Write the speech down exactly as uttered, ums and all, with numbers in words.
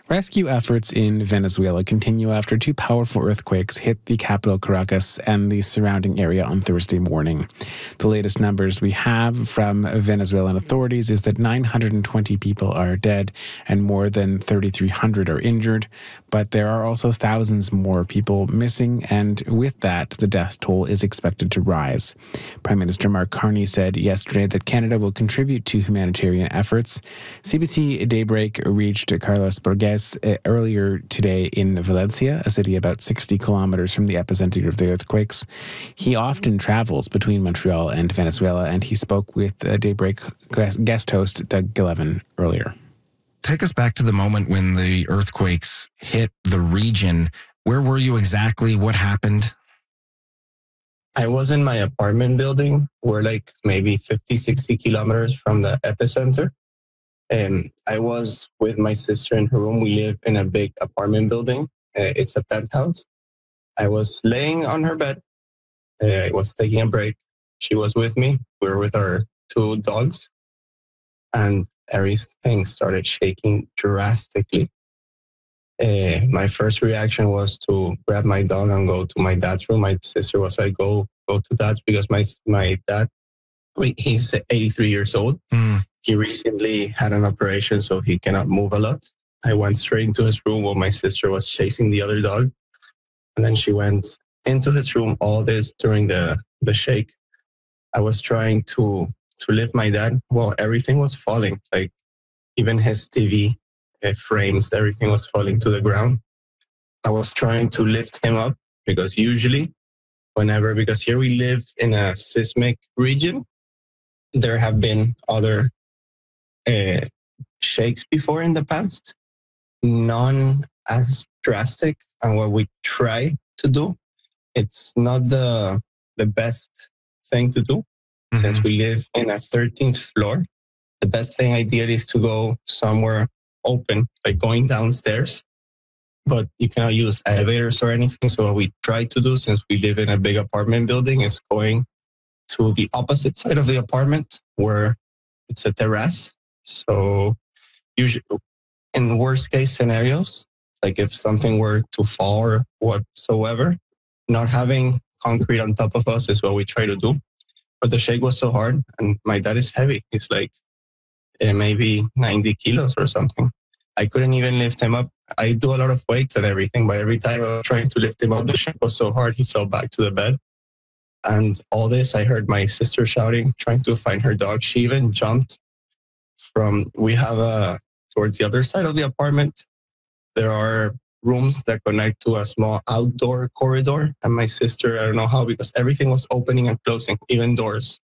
Rescue efforts in Venezuela continue after two powerful earthquakes hit the capital Caracas and the surrounding area on Thursday morning. The latest numbers we have from Venezuelan authorities is that nine hundred twenty people are dead and more than thirty-three hundred are injured, but there are also thousands more people missing, and with that, the death toll is expected to rise. Prime Minister Mark Carney said yesterday that Canada will contribute to humanitarian efforts. C B C Daybreak reached Carlos Borges earlier today in Valencia, a city about sixty kilometers from the epicenter of the earthquakes. He often travels between Montreal and Venezuela, and he spoke with Daybreak guest host Doug Gillevin earlier. Take us back to the moment when the earthquakes hit the region. Where were you exactly? What happened? I was in my apartment building. We're like maybe fifty, sixty kilometers from the epicenter. And I was with my sister in her room. We live in a big apartment building. Uh, it's a penthouse. I was laying on her bed. Uh, I was taking a break. She was with me. We were with our two dogs. And everything started shaking drastically. Uh, my first reaction was to grab my dog and go to my dad's room. My sister was like, go, go to dad's, because my, my dad, he's eighty-three years old. Mm. He recently had an operation, so he cannot move a lot. I went straight into his room while my sister was chasing the other dog. And then she went into his room. All this during the, the shake. I was trying to, to lift my dad. Well, everything was falling. Like even his T V uh, frames, everything was falling to the ground. I was trying to lift him up because usually whenever, because here we live in a seismic region, there have been other uh, shakes before in the past, none as drastic. And what we try to do, it's not the the best thing to do. Mm-hmm. Since we live in a thirteenth floor, the best thing ideally is to go somewhere open, like going downstairs. But you cannot use elevators or anything. So what we try to do, since we live in a big apartment building, is going to the opposite side of the apartment where it's a terrace. So usually in worst case scenarios, like if something were to fall or whatsoever, not having concrete on top of us is what we try to do. But the shake was so hard, and my dad is heavy. He's like uh, maybe ninety kilos or something. I couldn't even lift him up. I do a lot of weights and everything, but every time I was trying to lift him up, the shake was so hard, he fell back to the bed. And all this, I heard my sister shouting, trying to find her dog. She even jumped from, we have a, towards the other side of the apartment, there are rooms that connect to a small outdoor corridor. And my sister, I don't know how, because everything was opening and closing, even doors.